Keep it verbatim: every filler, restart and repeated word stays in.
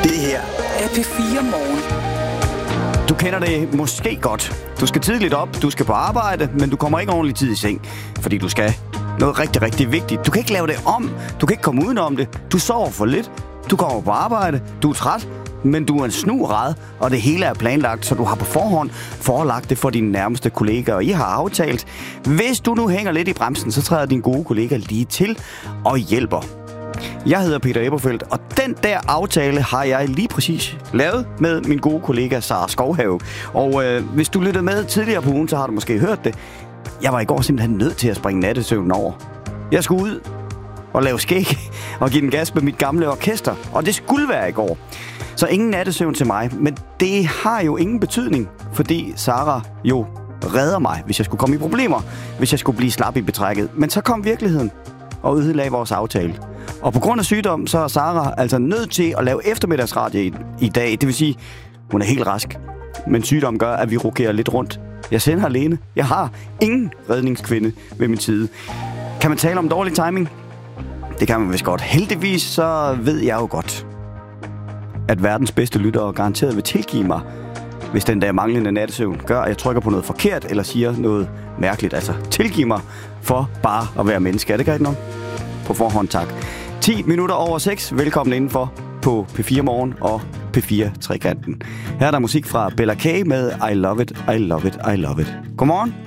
Det her er P fire Morgen. Du kender det måske godt. Du skal tidligt op, du skal på arbejde, men du kommer ikke ordentligt tid i seng, fordi du skal noget rigtig, rigtig vigtigt. Du kan ikke lave det om, du kan ikke komme udenom det. Du sover for lidt, du kommer på arbejde, du er træt, men du er en snurad, og det hele er planlagt, så du har på forhånd forelagt det for dine nærmeste kollegaer, og I har aftalt. Hvis du nu hænger lidt i bremsen, så træder din gode kollega lige til og hjælper. Jeg hedder Peter Eberfeldt, og den der aftale har jeg lige præcis lavet med min gode kollega Sara Skovhave. Og øh, hvis du lyttede med tidligere på ugen, så har du måske hørt det. Jeg var i går simpelthen nødt til at springe nattesøvnen over. Jeg skulle ud og lave skæg og give den gas med mit gamle orkester, og det skulle være i går. Så ingen nattesøvn til mig, men det har jo ingen betydning, fordi Sara jo redder mig, hvis jeg skulle komme i problemer, hvis jeg skulle blive slap i betrækket. Men så kom virkeligheden og ødelagde vores aftale. Og på grund af sygdom, så er Sara altså nødt til at lave eftermiddagsradio i, i dag. Det vil sige, hun er helt rask. Men sygdom gør, at vi rokerer lidt rundt. Jeg sender alene. Jeg har ingen redningskvinde ved min side. Kan man tale om dårlig timing? Det kan man vist godt. Heldigvis så ved jeg jo godt, at verdens bedste lyttere garanteret vil tilgive mig, hvis den der manglende nattesøvn gør, at jeg trykker på noget forkert eller siger noget mærkeligt. Altså tilgive mig for bare at være menneske. Er det greit nok? På forhånd tak. ti minutter over seks. Velkommen indenfor på P fire Morgen og P fire Trekanten. Her er der musik fra Bella K med I Love It, I Love It, I Love It. Godmorgen.